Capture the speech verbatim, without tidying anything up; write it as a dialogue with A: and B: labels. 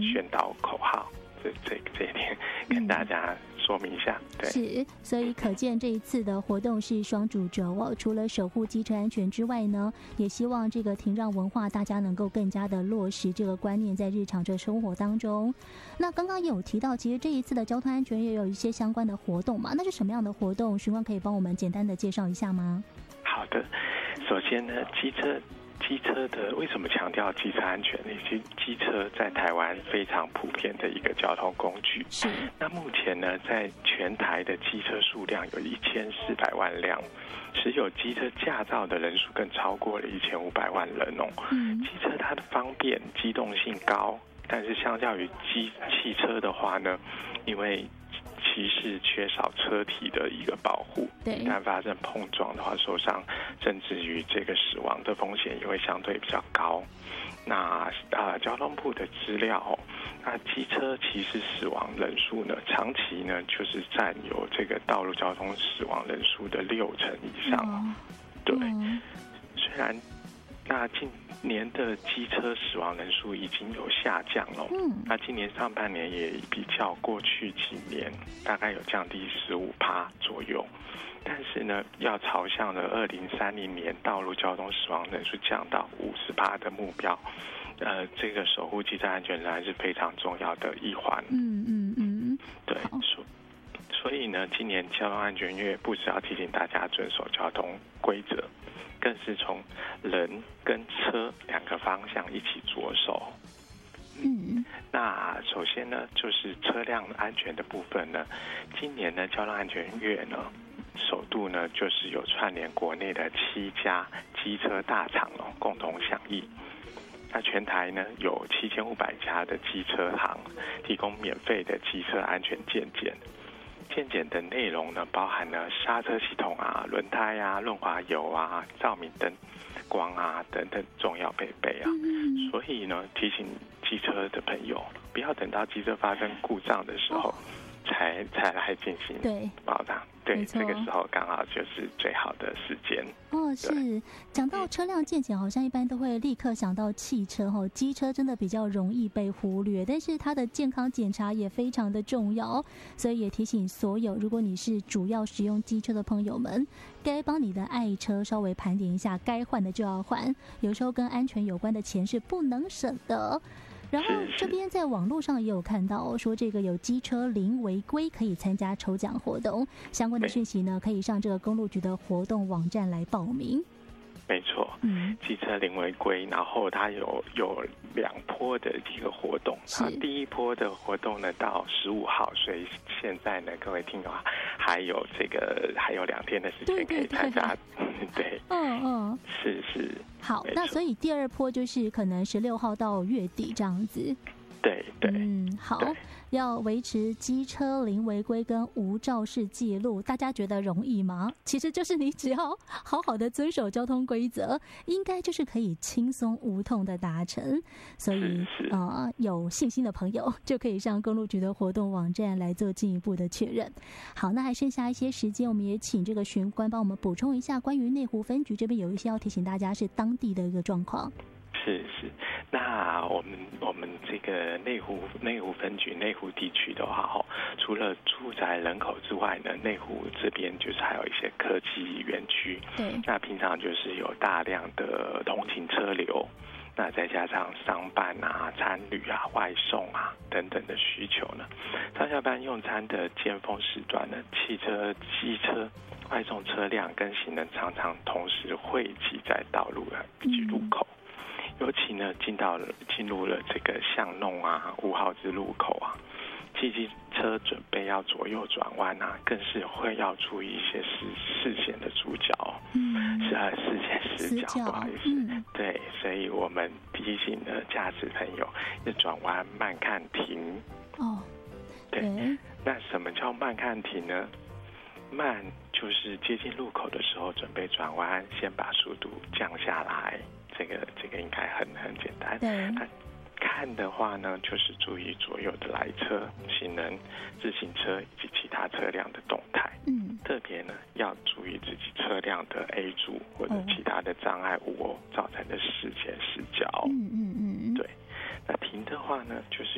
A: 宣导口号，这这这一点跟大家说明一下。对，
B: 是，所以可见这一次的活动是双主轴哦。除了守护机车安全之外呢，也希望这个停让文化大家能够更加的落实这个观念在日常这生活当中。那刚刚有提到，其实这一次的交通安全也有一些相关的活动嘛？那是什么样的活动？询问可以帮我们简单的介绍一下吗？
A: 好的，首先呢，机车。机车的为什么强调机车安全呢？其实机车在台湾非常普遍的一个交通工具。
B: 是。
A: 那目前呢，在全台的机车数量有一千四百万辆，持有机车驾照的人数更超过了一千五百万人哦。嗯。机车它的方便、机动性高，但是相较于机汽车的话呢，因为其实缺少车体的一个保护，一旦发生碰撞的话，受伤甚至于这个死亡的风险也会相对比较高。那呃，交通部的资料、哦，那机车其实死亡人数呢，长期呢就是占有这个道路交通死亡人数的六成以上。哦、对，嗯、虽然那近年的机车死亡人数已经有下降了，嗯，那今年上半年也比较过去几年大概有降低十五趴左右，但是呢，要朝向了二零三零年道路交通死亡人数降到五十趴的目标，呃，这个守护机车安全仍然是非常重要的一环。嗯嗯嗯，对，所所以呢，今年交通安全月不只要提醒大家遵守交通规则，更是从人跟车两个方向一起着手。嗯，那首先呢，就是车辆安全的部分呢，今年呢，交通安全月呢，首度呢，就是有串联国内的七家机车大厂哦，共同响应。那全台呢，有七千五百家的机车行提供免费的机车安全健检。健检的内容呢，包含了刹车系统啊、轮胎啊、润滑油啊、照明灯光啊等等重要配备啊。嗯、所以呢，提醒机车的朋友，不要等到机车发生故障的时候，哦、才才来进行保养。对，这个时候刚好就是最好的时间。
B: 哦，是讲到车辆健检，好像一般都会立刻想到汽车哈，机车真的比较容易被忽略，但是它的健康检查也非常的重要，所以也提醒所有，如果你是主要使用机车的朋友们，该帮你的爱车稍微盘点一下，该换的就要换，有时候跟安全有关的钱是不能省的。然后这边在网络上也有看到说，这个有机车零违规可以参加抽奖活动，相关的讯息呢，可以上这个公路局的活动网站来报名。
A: 没错，嗯，机车零违规，然后它有有两波的一个活动，它第一波的活动呢到十五号，所以现在呢，各位听友还有这个还有两天的时间可以参加，对，嗯嗯，是是，
B: 好，那所以第二波就是可能十六号到月底这样子。
A: 对对，
B: 嗯，好，要维持机车零违规跟无肇事记录，大家觉得容易吗？其实就是你只要好好的遵守交通规则，应该就是可以轻松无痛的达成。所以呃，有信心的朋友就可以上公路局的活动网站来做进一步的确认。好，那还剩下一些时间，我们也请这个巡官帮我们补充一下关于内湖分局这边有一些要提醒大家是当地的一个状况。
A: 是是，那我们我们这个内湖内湖分局内湖地区的话，哈，除了住宅人口之外呢，内湖这边就是还有一些科技园区。对，那平常就是有大量的通勤车流，那再加上商办啊、餐旅啊、外送啊等等的需求呢，上下班用餐的尖峰时段呢，汽车、机车、外送车辆跟行人常常同时汇集在道路以及路口。嗯，尤其呢，进到了进入了这个巷弄啊、五号之路口啊，汽机车准备要左右转弯啊，更是会要注意一些视视线的主角，嗯，是啊，视线死角，不好意思，嗯，对，所以我们提醒呢，驾驶朋友要转弯慢看停。哦，对，对，那什么叫慢看停呢？慢就是接近路口的时候准备转弯，先把速度降下来。这个这个应该很很简单。对。那看的话呢，就是注意左右的来车、行人、自行车以及其他车辆的动态。嗯。特别呢，要注意自己车辆的 A 柱或者其他的障碍物哦造成的视线死角。嗯嗯嗯。对。那停的话呢，就是